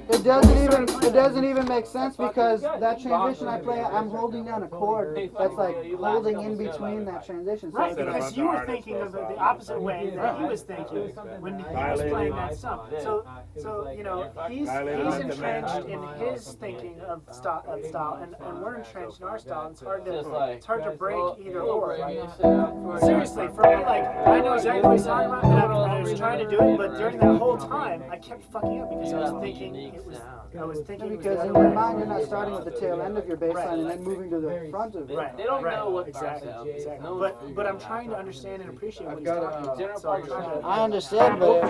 It doesn't even make sense because that transition I play, I'm holding down a chord that's like holding in between that transition. So Right, because you were thinking of the opposite way that he was thinking when he was playing that stuff. So you know, he's entrenched in his thinking of style, and we're entrenched in our style. It's hard to break either or. Right? Seriously, for me, like I know exactly what he's talking about, and I was trying to do it, but during that whole time, I kept fucking up because I was thinking because in your mind you're not starting with the tail end of your bass line and then moving to the front of it. Right. They don't know what exactly. But I'm trying to understand and appreciate what he's talking about. So I'm trying to. I understand, but.